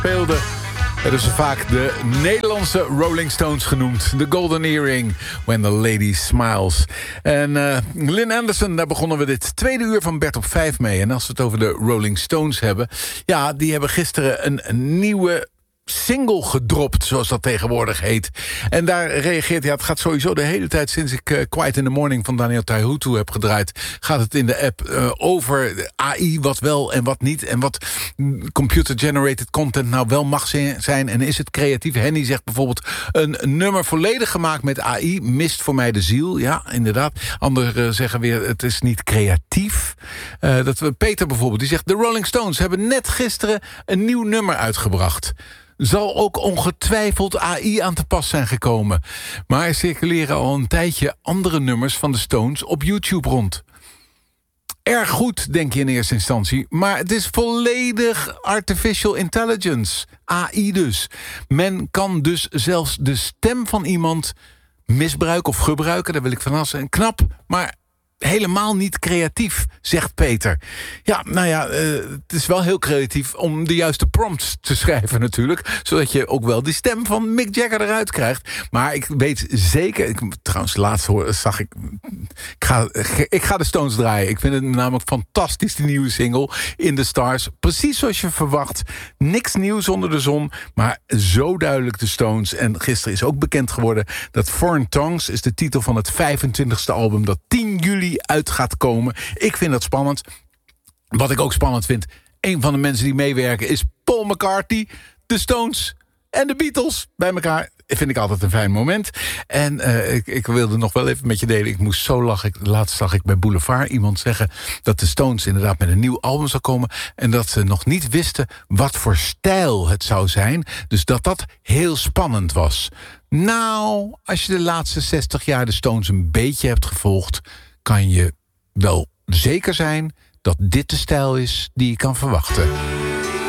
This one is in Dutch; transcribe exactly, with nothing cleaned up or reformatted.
speelden, werden ze vaak de Nederlandse Rolling Stones genoemd. The Golden Earring, When the Lady Smiles. En uh, Lynn Anderson, daar begonnen we dit tweede uur van Bert op vijf mee. En als we het over de Rolling Stones hebben, ja, die hebben gisteren een, een nieuwe single gedropt, zoals dat tegenwoordig heet. En daar reageert, ja, het gaat sowieso de hele tijd sinds ik uh, Quiet in the Morning van Daniel Taihutu heb gedraaid, gaat het in de app uh, over A I, wat wel en wat niet, en wat computer-generated content nou wel mag zijn, en is het creatief. Henny zegt bijvoorbeeld, een nummer volledig gemaakt met A I mist voor mij de ziel. Ja, inderdaad. Anderen uh, zeggen weer, het is niet creatief. Uh, dat we, Peter bijvoorbeeld, die zegt, de Rolling Stones hebben net gisteren een nieuw nummer uitgebracht. Zal ook ongetwijfeld A I aan te pas zijn gekomen. Maar er circuleren al een tijdje andere nummers van de Stones op YouTube rond. Erg goed, denk je in eerste instantie. Maar het is volledig artificial intelligence. A I dus. Men kan dus zelfs de stem van iemand misbruiken of gebruiken. Daar wil ik vanaf zijn. Knap, maar helemaal niet creatief, zegt Peter. Ja, nou ja, uh, het is wel heel creatief om de juiste prompts te schrijven natuurlijk, zodat je ook wel die stem van Mick Jagger eruit krijgt. Maar ik weet zeker, ik, trouwens laatst hoor, zag ik, ik ga, ik ga de Stones draaien. Ik vind het namelijk fantastisch, die nieuwe single, In the Stars. Precies zoals je verwacht. Niks nieuws onder de zon, maar zo duidelijk de Stones. En gisteren is ook bekend geworden dat Foreign Tongues is de titel van het vijfentwintigste album dat tien juli uit gaat komen. Ik vind dat spannend. Wat ik ook spannend vind, een van de mensen die meewerken is Paul McCartney, de Stones en de Beatles bij elkaar. Vind ik altijd een fijn moment. En uh, ik, ik wilde nog wel even met je delen. Ik moest zo lachen. Laatst zag ik bij Boulevard iemand zeggen dat de Stones inderdaad met een nieuw album zou komen en dat ze nog niet wisten wat voor stijl het zou zijn. Dus dat dat heel spannend was. Nou, als je de laatste zestig jaar de Stones een beetje hebt gevolgd, kan je wel zeker zijn dat dit de stijl is die je kan verwachten.